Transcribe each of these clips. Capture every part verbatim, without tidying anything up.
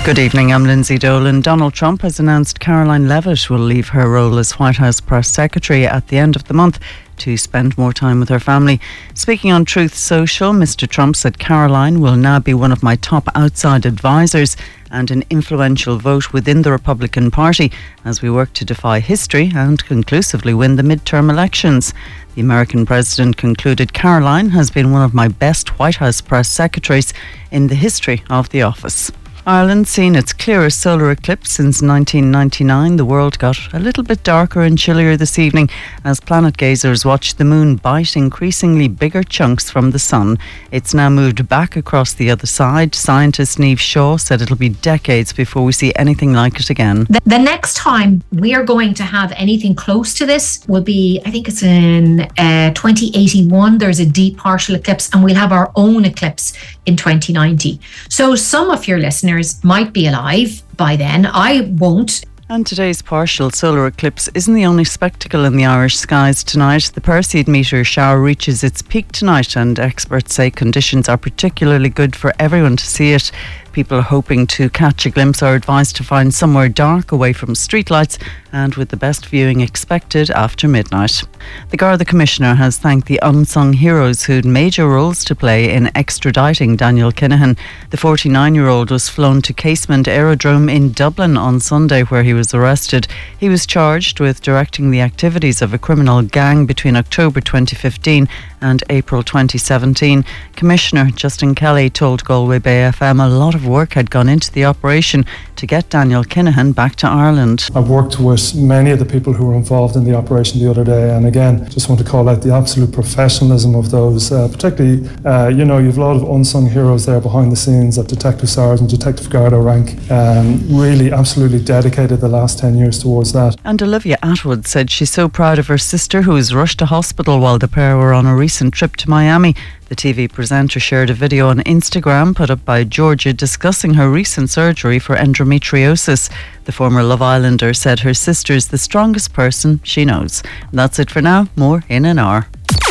Good evening, I'm Lindsay Dolan. Donald Trump has announced Caroline Leavitt will leave her role as White House press secretary at the end of the month to spend more time with her family. Speaking on Truth Social, Mister Trump said Caroline will now be one of my top outside advisors and an influential vote within the Republican Party as we work to defy history and conclusively win the midterm elections. The American president concluded Caroline has been one of my best White House press secretaries in the history of the office. Ireland seen its clearest solar eclipse since nineteen ninety-nine. The world got a little bit darker and chillier this evening as planet gazers watched the moon bite increasingly bigger chunks from the sun. It's now moved back across the other side. Scientist Niamh Shaw said it'll be decades before we see anything like it again. The, the next time we are going to have anything close to this will be, I think it's in uh, twenty eighty-one. There's a deep partial eclipse, and we'll have our own eclipse in twenty ninety. So some of your listeners might be alive by then. I won't. And today's partial solar eclipse isn't the only spectacle in the Irish skies tonight. The Perseid meteor shower reaches its peak tonight, and experts say conditions are particularly good for everyone to see it. People hoping to catch a glimpse are advised to find somewhere dark away from streetlights and with the best viewing expected after midnight. The Garda Commissioner has thanked the unsung heroes who had major roles to play in extraditing Daniel Kinahan. The forty-nine-year-old was flown to Casement Aerodrome in Dublin on Sunday, where he was arrested. He was charged with directing the activities of a criminal gang between October twenty fifteen and April twenty seventeen. Commissioner Justin Kelly told Galway Bay F M a lot of work had gone into the operation to get Daniel Kinahan back to Ireland. I've worked with many of the people who were involved in the operation the other day, and again, just want to call out the absolute professionalism of those, uh, particularly, uh, you know, you've a lot of unsung heroes there behind the scenes at Detective Sergeant, Detective Garda rank, um, really absolutely dedicated the last ten years towards that. And Olivia Atwood said she's so proud of her sister, who was rushed to hospital while the pair were on a recent trip to Miami. The T V presenter shared a video on Instagram put up by Georgia discussing her recent surgery for endometriosis. The former Love Islander said her sister's the strongest person she knows. And that's it for now. More in an hour.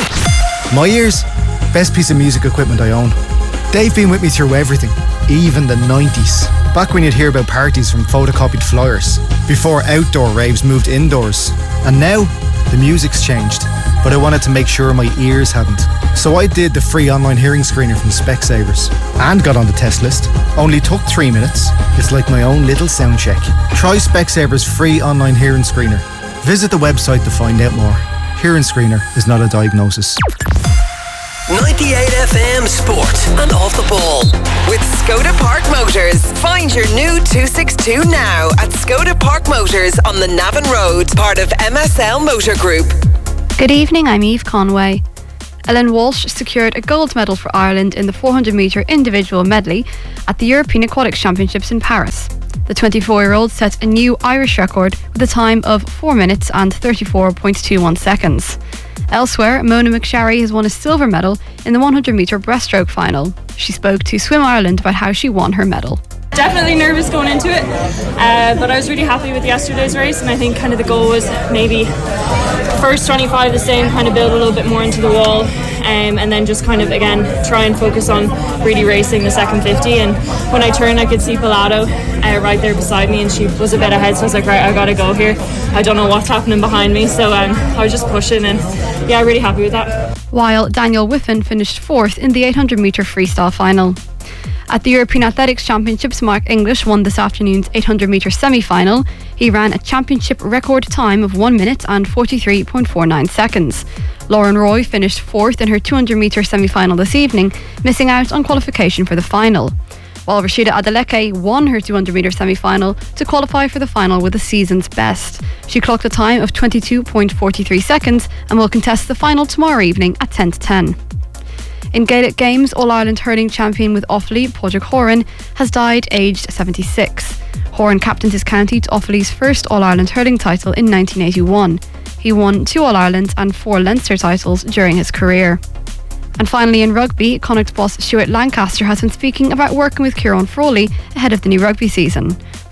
My ears, best piece of music equipment I own. They've been with me through everything, even the nineties. Back when you'd hear about parties from photocopied flyers, before outdoor raves moved indoors. And now, the music's changed, but I wanted to make sure my ears hadn't. So I did the free online hearing screener from Specsavers and got on the test list. Only took three minutes. It's like my own little sound check. Try Specsavers free online hearing screener. Visit the website to find out more. Hearing screener is not a diagnosis. ninety-eight F M Sport and Off the Ball with Skoda Park Motors. Find your new two sixty-two now at Skoda Park Motors on the Navan Road, part of M S L Motor Group. Good evening, I'm Eve Conway. Ellen Walsh secured a gold medal for Ireland in the four hundred metre individual medley at the European Aquatics Championships in Paris. The twenty-four-year-old set a new Irish record with a time of four minutes and thirty-four point two one seconds. Elsewhere, Mona McSharry has won a silver medal in the one hundred metre breaststroke final. She spoke to Swim Ireland about how she won her medal. Definitely nervous going into it, uh, but I was really happy with yesterday's race, and I think kind of the goal was maybe first twenty-five the same, kind of build a little bit more into the wall, um, and then just kind of again try and focus on really racing the second fifty. And when I turned, I could see Pilato uh, right there beside me, and she was a bit ahead, so I was like, right, I gotta go here. I don't know what's happening behind me, so um, I was just pushing, and yeah, really happy with that. While Daniel Whiffen finished fourth in the eight hundred metre freestyle final. At the European Athletics Championships, Mark English won this afternoon's eight hundred metre semi-final. He ran a championship record time of one minute and forty-three point four nine seconds. Lauren Roy finished fourth in her two hundred metre semi-final this evening, missing out on qualification for the final. While Rashida Adeleke won her two hundred metre semi-final to qualify for the final with the season's best. She clocked a time of twenty-two point four three seconds and will contest the final tomorrow evening at ten to ten. In Gaelic Games, All-Ireland hurling champion with Offaly, Padraig Horan, has died aged seventy-six. Horan captained his county to Offaly's first All-Ireland hurling title in nineteen eighty-one. He won two All-Ireland and four Leinster titles during his career. And finally in rugby, Connacht boss Stuart Lancaster has been speaking about working with Kieran Frawley ahead of the new rugby season.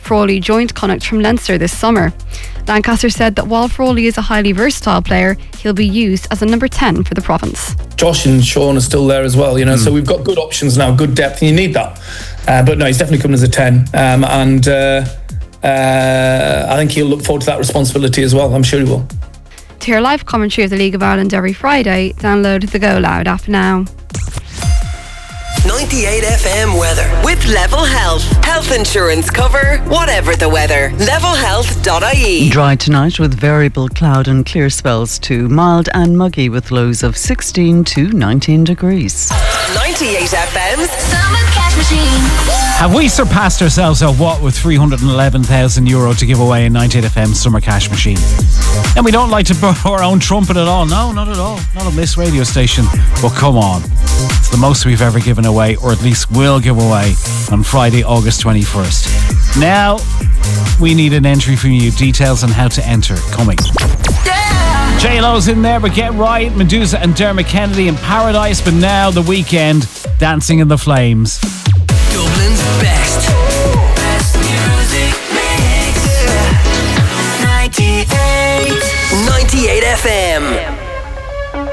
Frawley joined Connacht from Leinster this summer. Lancaster said that while Frawley is a highly versatile player, he'll be used as a number ten for the province. Josh and Sean are still there as well, you know, mm. so we've got good options now, good depth, and you need that. Uh, but no, he's definitely coming as a ten, um, and uh, uh, I think he'll look forward to that responsibility as well. I'm sure he will. To hear live commentary of the League of Ireland every Friday, download the Go Loud app now. ninety-eight F M weather with Level Health. Health insurance cover, whatever the weather. level health dot I E. Dry tonight with variable cloud and clear spells to mild and muggy with lows of sixteen to nineteen degrees. ninety-eight F M's Summer Cash Machine. Have we surpassed ourselves at what with three hundred eleven thousand euro to give away in ninety-eight F M Summer Cash Machine? And we don't like to blow our own trumpet at all. No, not at all. Not on this radio station. But come on. It's the most we've ever given away, or at least will give away on Friday, August twenty-first. Now, we need an entry from you. Details on how to enter coming. Yeah. J-Lo's in there, but Get Right, Medusa and Dermot Kennedy in Paradise, but now The Weeknd, Dancing in the Flames. Dublin's best. Best music mix. ninety-eight. ninety-eight F M.